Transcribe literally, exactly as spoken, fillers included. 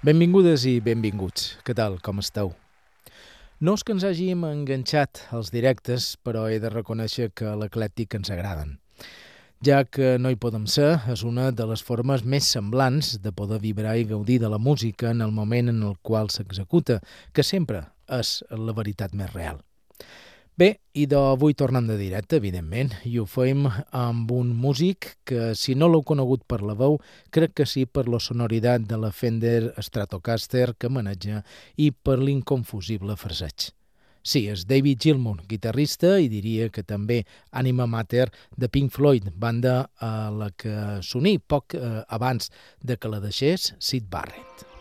Benvingudes i benvinguts. Què tal, com esteu? No és que ens hàgim enganxat als directes, però he de reconèixer que l'eclèctic ens agraden. Ja que no hi podem ser, és una de les formes més semblants de poder vibrar i gaudir de la música en el moment en el qual s'executa, que sempre és la veritat més real. Bé, i d'avui tornem de directe, evidentment, i ho fem amb un músic que, si no l'heu conegut per la veu, crec que sí per la sonoritat de la Fender Stratocaster que maneja i per l'inconfusible fraseig. Sí, és David Gilmour, guitarrista i diria que també ànima mater de Pink Floyd, banda a la que s'uní poc eh, abans de que la deixés Syd Barrett.